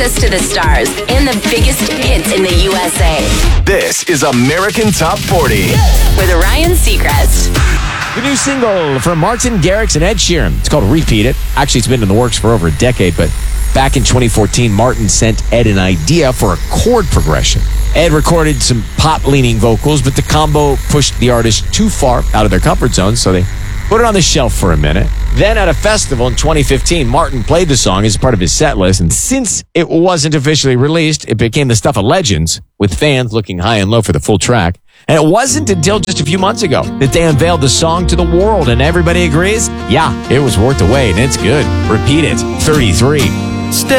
closest to the stars and the biggest hits in the USA. This is American Top 40. With Ryan Seacrest. The new single from Martin Garrix and Ed Sheeran. It's called Repeat It. Actually, it's been in the works for over a decade, but back in 2014, Martin sent Ed an idea for a chord progression. Ed recorded some pop-leaning vocals, but the combo pushed the artist too far out of their comfort zone, so they put it on the shelf for a minute. Then at a festival in 2015, Martin played the song as part of his set list, and since it wasn't officially released, it became the stuff of legends, with fans looking high and low for the full track. And it wasn't until just a few months ago that they unveiled the song to the world, and everybody agrees, yeah, it was worth the wait, and it's good. Repeat It, 33.